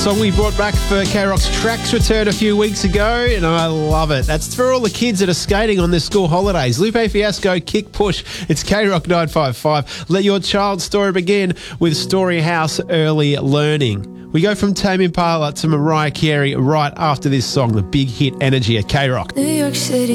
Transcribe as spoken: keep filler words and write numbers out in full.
song we brought back for K-Rock's Tracks return a few weeks ago, and I love it. That's for all the kids that are skating on their school holidays. Lupe Fiasco, Kick Push. It's K-Rock nine five five. Let your child's story begin with Storyhouse Early Learning. We go from Tame Impala to Mariah Carey right after this song, the big hit Energy at K-Rock. New York City.